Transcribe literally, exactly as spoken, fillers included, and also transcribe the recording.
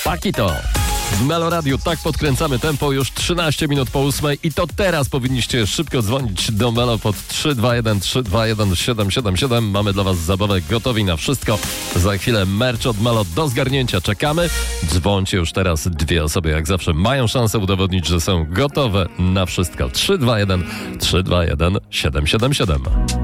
Pakito. W Meloradiu tak podkręcamy tempo, już trzynaście minut po ósmej i to teraz powinniście szybko dzwonić do Melo pod trzy dwa jeden trzy dwa jeden siedem siedem siedem. Mamy dla was zabawę, gotowi na wszystko. Za chwilę merch od Melo do zgarnięcia. Czekamy. Dzwońcie już teraz. Dwie osoby jak zawsze mają szansę udowodnić, że są gotowe na wszystko. trzy dwa jeden trzy dwa jeden siedem siedem siedem.